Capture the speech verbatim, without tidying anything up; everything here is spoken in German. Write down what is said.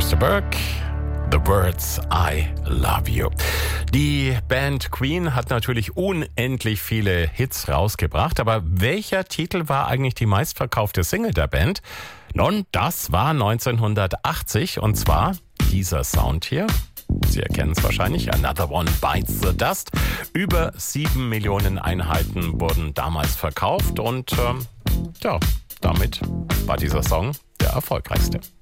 Chris de Burgh, The Words I Love You. Die Band Queen hat natürlich unendlich viele Hits rausgebracht, aber welcher Titel war eigentlich die meistverkaufte Single der Band? Nun, das war neunzehnhundertachtzig und zwar dieser Sound hier. Sie erkennen es wahrscheinlich, Another One Bites the Dust. Über sieben Millionen Einheiten wurden damals verkauft und ähm, ja, damit war dieser Song der erfolgreichste.